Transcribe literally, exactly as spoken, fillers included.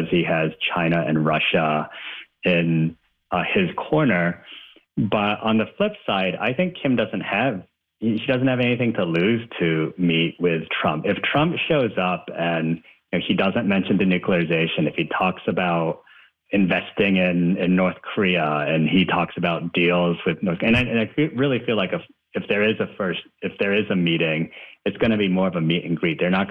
because he has China and Russia in uh, his corner. But on the flip side, I think Kim doesn't have he doesn't have anything to lose to meet with Trump. If Trump shows up and you know, he doesn't mention denuclearization, if he talks about investing in, in North Korea and he talks about deals with North Korea, and I, and I really feel like if, if there is a first, if there is a meeting, it's going to be more of a meet and greet. They're not